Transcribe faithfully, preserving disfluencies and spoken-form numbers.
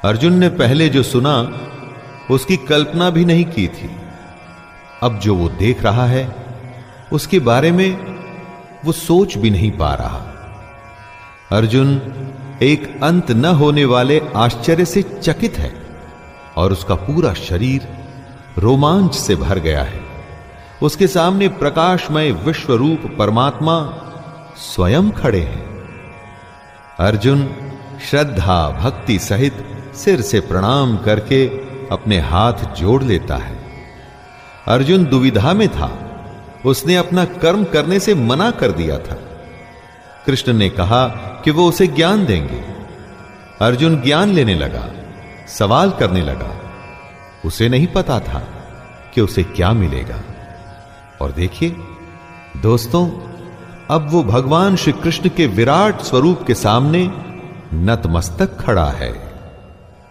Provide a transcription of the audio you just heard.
अर्जुन ने पहले जो सुना उसकी कल्पना भी नहीं की थी। अब जो वो देख रहा है उसके बारे में वो सोच भी नहीं पा रहा। अर्जुन एक अंत न होने वाले आश्चर्य से चकित है और उसका पूरा शरीर रोमांच से भर गया है। उसके सामने प्रकाशमय विश्वरूप परमात्मा स्वयं खड़े हैं। अर्जुन श्रद्धा भक्ति सहित सिर से प्रणाम करके अपने हाथ जोड़ लेता है। अर्जुन दुविधा में था। उसने अपना कर्म करने से मना कर दिया था। कृष्ण ने कहा कि वो उसे ज्ञान देंगे। अर्जुन ज्ञान लेने लगा, सवाल करने लगा। उसे नहीं पता था कि उसे क्या मिलेगा। और देखिए दोस्तों, अब वो भगवान श्री कृष्ण के विराट स्वरूप के सामने नतमस्तक खड़ा है।